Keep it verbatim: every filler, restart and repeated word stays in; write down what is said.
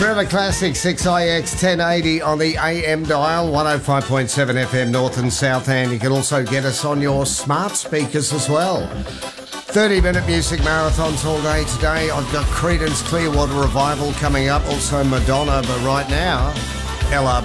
Forever Classic, six I X ten eighty on the A M dial, one oh five point seven F M North and South, and you can also get us on your smart speakers as well. thirty minute music marathons all day today. I've got Creedence Clearwater Revival coming up, also Madonna, but right now, Ella